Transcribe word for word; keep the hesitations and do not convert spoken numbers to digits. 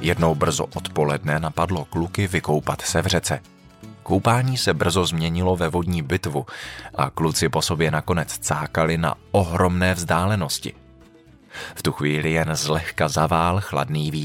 Jednou brzo odpoledne napadlo kluky vykoupat se v řece. Koupání se brzo změnilo ve vodní bitvu a kluci po sobě nakonec cákali na ohromné vzdálenosti. V tu chvíli jen zlehka zavál chladný vítr.